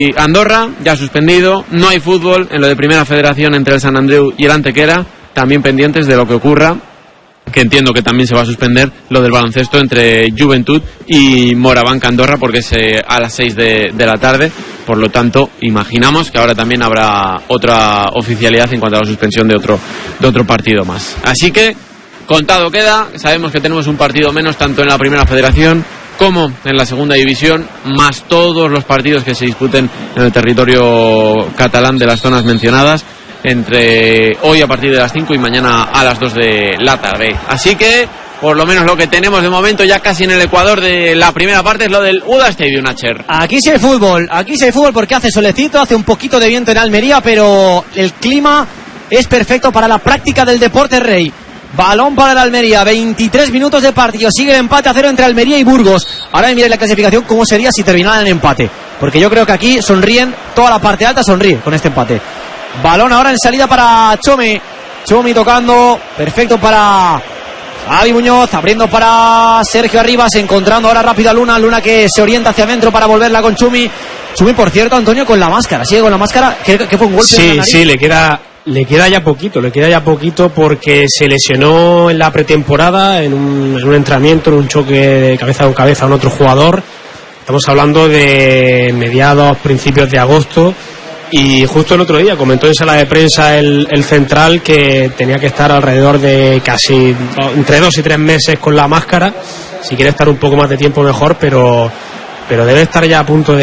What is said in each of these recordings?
Andorra, ya suspendido, no hay fútbol en lo de Primera Federación entre el Sant Andreu y el Antequera, también pendientes de lo que ocurra, que entiendo que también se va a suspender lo del baloncesto entre Juventud y Morabanca Andorra, porque es a las 6 de la tarde, por lo tanto imaginamos que ahora también habrá otra oficialidad en cuanto a la suspensión de otro partido más. Así que contado queda, sabemos que tenemos un partido menos tanto en la Primera Federación como en la Segunda División, más todos los partidos que se disputen en el territorio catalán de las zonas mencionadas, entre hoy a partir de las 5 y mañana a las 2 de la tarde. Así que, por lo menos lo que tenemos de momento ya casi en el ecuador de la primera parte es lo del UDA Stadium, Acher. Aquí sí hay fútbol porque hace solecito, hace un poquito de viento en Almería, pero el clima es perfecto para la práctica del deporte rey. Balón para el Almería, 23 minutos de partido, sigue el empate a 0 entre Almería y Burgos. Ahora miren la clasificación cómo sería si terminaran en empate, porque yo creo que aquí sonríen, toda la parte alta sonríe con este empate. Balón ahora en salida para Chomi tocando, perfecto para Javi Muñoz, abriendo para Sergio Arribas, encontrando ahora rápido a Luna que se orienta hacia adentro para volverla con Chumi, por cierto, Antonio, con la máscara, sigue con la máscara, que fue un golpe en la nariz. Sí, le queda ya poquito porque se lesionó en la pretemporada en un entrenamiento, en un choque de cabeza con cabeza con otro jugador. Estamos hablando de mediados, principios de agosto, y justo el otro día comentó en sala de prensa el central que tenía que estar alrededor de casi entre 2 y 3 meses con la máscara, si quiere estar un poco más de tiempo mejor, pero debe estar ya a punto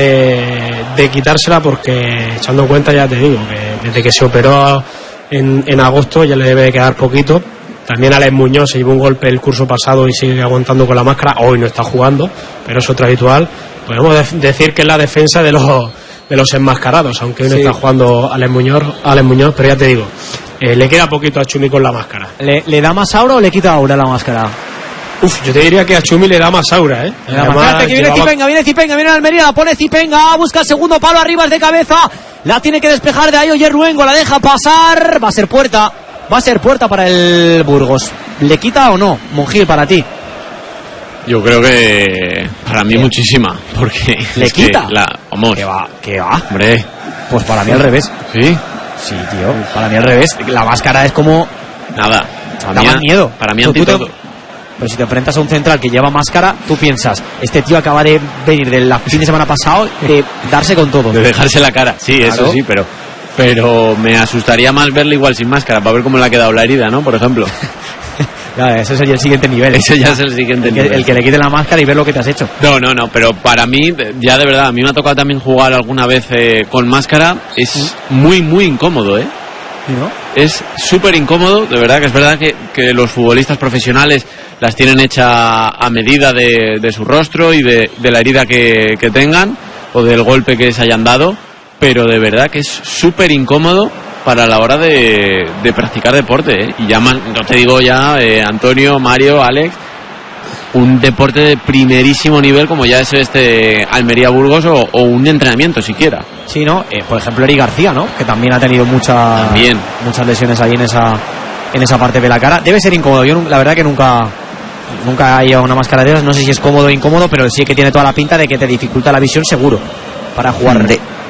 de quitársela, porque echando cuenta, ya te digo, que desde que se operó en agosto ya le debe de quedar poquito. También Alex Muñoz se llevó un golpe el curso pasado y sigue aguantando con la máscara, hoy no está jugando, pero es otro habitual. Podemos decir que es la defensa de los enmascarados, aunque hoy no está jugando Alex Muñoz, pero ya te digo, le queda poquito a Chumi con la máscara. ¿Le da más aura o le quita aura la máscara? Yo te diría que a Chumi le da más aura, ¿eh? Que viene Zipenga, viene Almería, la pone Zipenga, busca el segundo palo, Arribas de cabeza, la tiene que despejar de ahí Oyer Ruengo, la deja pasar, va a ser puerta para el Burgos. ¿Le quita o no, Monjil, para ti? Yo creo que para mí muchísima, porque le quita. ¿Qué va? Hombre, pues para mí al revés. Sí, tío, para mí al revés. La máscara es como nada. Da más miedo. Para mí ante todo. Pero si te enfrentas a un central que lleva máscara, tú piensas, este tío acaba de venir del fin de semana pasado de darse con todo. De dejarse la cara, sí, claro. Eso sí, pero me asustaría más verle igual sin máscara, para ver cómo le ha quedado la herida, ¿no? Por ejemplo. Claro, ese sería el siguiente nivel. Eso ya es el siguiente nivel. El que le quite la máscara y ver lo que te has hecho. No, pero para mí, ya de verdad, a mí me ha tocado también jugar alguna vez con máscara. Es muy, muy incómodo, ¿eh? ¿No? Es súper incómodo, de verdad, que es verdad que los futbolistas profesionales las tienen hecha a medida de su rostro y de la herida que tengan o del golpe que se hayan dado, pero de verdad que es súper incómodo para la hora de practicar deporte, ¿eh? Y ya no te digo ya, Antonio, Mario, Alex, un deporte de primerísimo nivel como ya es este Almería Burgos o un entrenamiento siquiera. Sí, ¿no? Por ejemplo, Eri García, ¿no? Que también ha tenido muchas lesiones ahí en esa parte de la cara. Debe ser incómodo. Yo la verdad que nunca he llevado una máscara de esas. No sé si es cómodo o incómodo, pero sí que tiene toda la pinta de que te dificulta la visión seguro para jugar.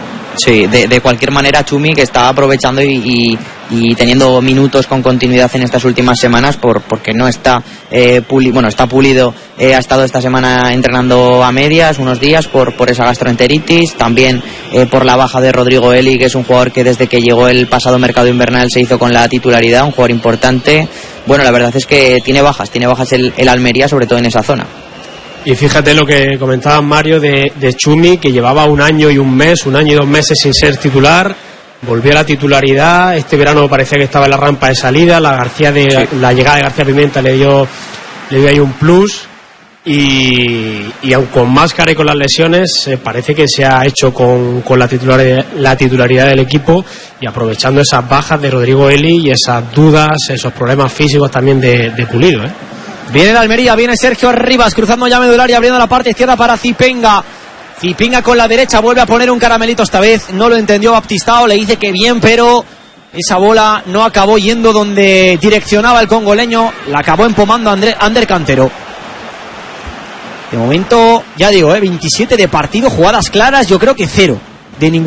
De cualquier manera, Chumi, que está aprovechando y teniendo minutos con continuidad en estas últimas semanas porque no está está pulido, ha estado esta semana entrenando a medias unos días por esa gastroenteritis, también por la baja de Rodrigo Eli, que es un jugador que desde que llegó el pasado mercado invernal se hizo con la titularidad, un jugador importante. Bueno, la verdad es que tiene bajas el Almería, sobre todo en esa zona. Y fíjate lo que comentaba Mario de Chumi, que llevaba 1 año y 2 meses sin ser titular, volvió a la titularidad, este verano parecía que estaba en la rampa de salida, la llegada de García Pimenta le dio ahí un plus, y aun con máscara y con las lesiones parece que se ha hecho con la titularidad del equipo, y aprovechando esas bajas de Rodrigo Eli y esas dudas, esos problemas físicos también de Pulido, ¿eh? Viene el Almería, viene Sergio Arribas, cruzando ya medular y abriendo la parte izquierda para Zipenga. Zipenga con la derecha, vuelve a poner un caramelito esta vez. No lo entendió Baptistao, le dice que bien, pero esa bola no acabó yendo donde direccionaba el congoleño. La acabó empomando Ander Cantero. De momento, ya digo, 27 de partido, jugadas claras, yo creo que 0. de ningún